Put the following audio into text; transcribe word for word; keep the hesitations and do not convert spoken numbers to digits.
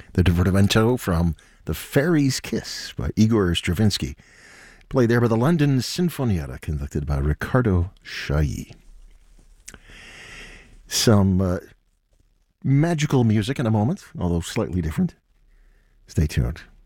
The Divertimento from The Fairy's Kiss by Igor Stravinsky, played there by the London Sinfonietta, conducted by Riccardo Chailly. Some uh, magical music in a moment, although slightly different. Stay tuned.